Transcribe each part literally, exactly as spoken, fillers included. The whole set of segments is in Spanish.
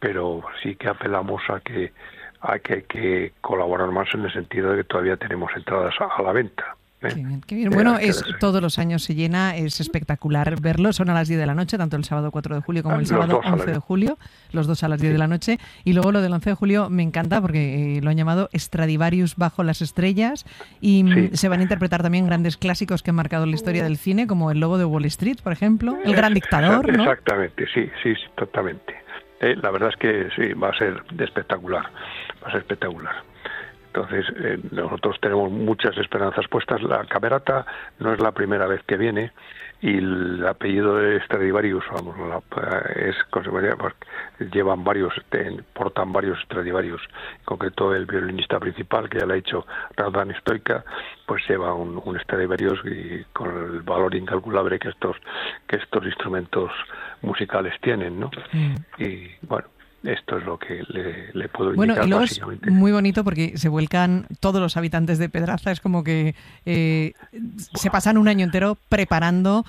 pero sí que apelamos a que a que hay que colaborar más en el sentido de que todavía tenemos entradas a, a la venta. ¿eh? Qué bien, qué bien. Bueno, Eh, es, todos los años se llena, es espectacular verlo. Son a las diez de la noche, tanto el sábado cuatro de julio como el los sábado dos a la once de vez. julio, los dos a las diez Sí. de la noche. Y luego lo del once de julio me encanta porque eh, lo han llamado Stradivarius bajo las estrellas y mm, Sí. se van a interpretar también grandes clásicos que han marcado la historia del cine, como El Lobo de Wall Street, por ejemplo, El Gran Es- Dictador, ¿no? Exactamente, sí, sí, sí, totalmente. Eh, la verdad es que sí, va a ser espectacular, va a ser espectacular. Entonces, eh, nosotros tenemos muchas esperanzas puestas. La Camerata no es la primera vez que viene y el apellido de Stradivarius, vamos, la, es consecuencia, pues, llevan varios, ten, portan varios Stradivarius. En concreto, el violinista principal, que ya le ha dicho Radan Stoica, pues lleva un, un Stradivarius y con el valor incalculable que estos que estos instrumentos musicales tienen, ¿no? Mm. Y bueno, esto es lo que le, le puedo Bueno, indicar y luego es básicamente. muy bonito porque se vuelcan todos los habitantes de Pedraza, es como que eh, se pasan un año entero preparando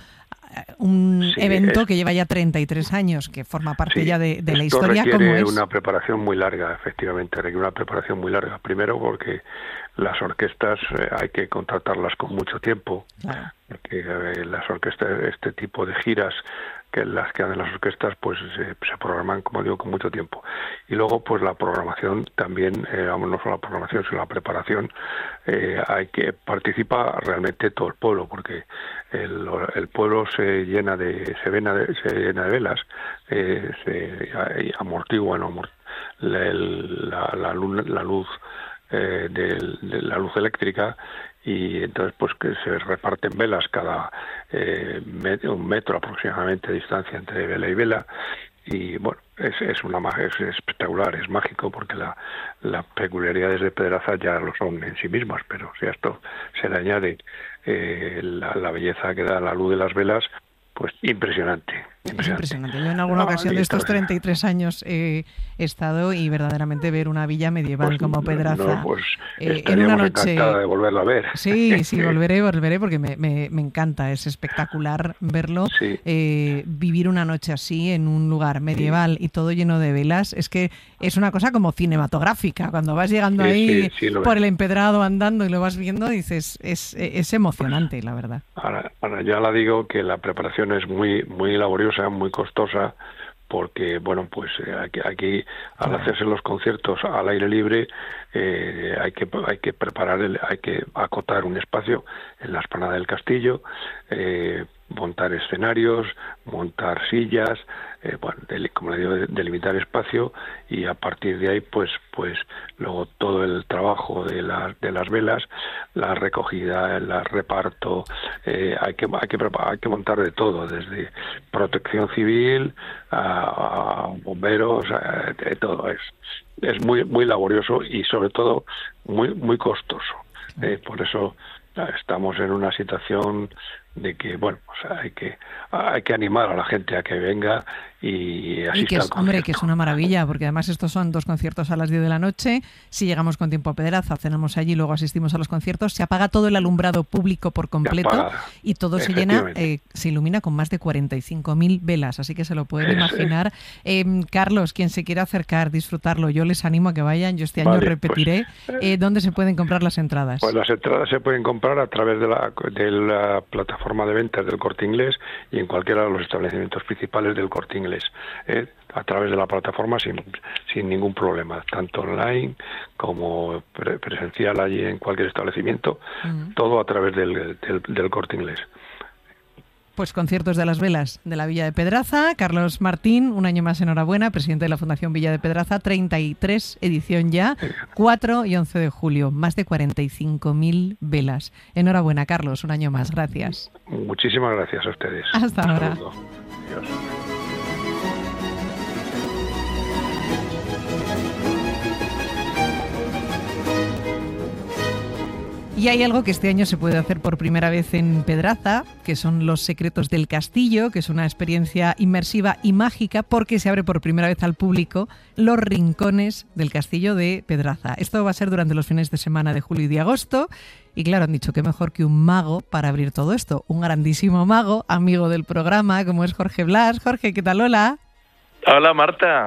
un Sí, evento es- que lleva ya treinta y tres años, que forma parte Sí, ya de, de la esto historia, como requiere es. una preparación muy larga, efectivamente, requiere una preparación muy larga. Primero porque las orquestas eh, hay que contratarlas con mucho tiempo, Claro. porque eh, las orquestas, este tipo de giras que las que hacen las orquestas, pues eh, se programan, como digo, con mucho tiempo. Y luego, pues la programación también, eh, vamos, no solo la programación, sino la preparación, eh, hay que participar realmente todo el pueblo, porque el, el pueblo se llena de, se llena de, se llena de velas, eh, se amortiguan amort, la, la, la, luz, la luz eh, de, de la luz eléctrica, y entonces pues que se reparten velas cada eh, metro, un metro aproximadamente de distancia entre vela y vela, y bueno, es, es una es espectacular, es mágico, porque la, las peculiaridades de Pedraza ya lo son en sí mismas, pero si a esto se le añade eh, la, la belleza que da la luz de las velas, pues impresionante. Es impresionante. impresionante. Yo en alguna No, ocasión de estos entonces, treinta y tres años eh, he estado y verdaderamente ver una villa medieval pues, como Pedraza no, pues eh, en estaríamos una noche. encantada de volverla a ver. Sí, sí, volveré, volveré porque me, me, me encanta, es espectacular verlo, Sí. eh, vivir una noche así en un lugar medieval y todo lleno de velas, es que es una cosa como cinematográfica, cuando vas llegando Sí, ahí sí, sí, lo por es. el empedrado andando y lo vas viendo, dices, es, es emocionante, la verdad. Ahora, ahora ya la digo que la preparación es muy muy laboriosa, muy costosa, porque bueno, pues eh, aquí, aquí al Claro. hacerse los conciertos al aire libre eh, hay que hay que preparar el, hay que acotar un espacio en la explanada del castillo, eh, montar escenarios, montar sillas, eh, bueno, del, como le digo, delimitar espacio, y a partir de ahí pues pues luego todo el trabajo de las de las velas, la recogida, el reparto, eh, hay que hay que preparar, hay que montar de todo, desde protección civil a, a bomberos, a, de todo. Es es muy muy laborioso y sobre todo muy muy costoso. Eh, por eso estamos en una situación de que, bueno, pues hay que hay que animar a la gente a que venga y asista Y que es, al concierto. hombre, que es una maravilla, porque además estos son dos conciertos a las diez de la noche. Si llegamos con tiempo a Pedraza, cenamos allí, luego asistimos a los conciertos. Se apaga todo el alumbrado público por completo apaga, y todo se llena, eh, se ilumina con más de cuarenta y cinco mil velas, así que se lo pueden Es, imaginar. Eh, Carlos, quien se quiera acercar, disfrutarlo, yo les animo a que vayan. Yo este año Vale, repetiré. pues, eh, ¿Dónde se pueden comprar las entradas? Pues las entradas se pueden comprar a través de la, de la plataforma de ventas del Corte Inglés y en cualquiera de los establecimientos principales del Corte Inglés, eh, a través de la plataforma sin, sin ningún problema, tanto online como pre presencial allí en cualquier establecimiento, mm. todo a través del, del, del Corte Inglés. Pues conciertos de las velas de la Villa de Pedraza. Carlos Martín, un año más enhorabuena, presidente de la Fundación Villa de Pedraza, treinta y tres edición ya, cuatro y once de julio, más de cuarenta y cinco mil velas. Enhorabuena, Carlos, un año más, gracias. Muchísimas gracias a ustedes. Hasta Un ahora. saludo. Adiós. Y hay algo que este año se puede hacer por primera vez en Pedraza, que son los secretos del castillo, que es una experiencia inmersiva y mágica porque se abre por primera vez al público los rincones del castillo de Pedraza. Esto va a ser durante los fines de semana de julio y de agosto. Y claro, han dicho que mejor que un mago para abrir todo esto. Un grandísimo mago, amigo del programa, como es Jorge Blas. Jorge, ¿qué tal? Hola. Hola, Marta.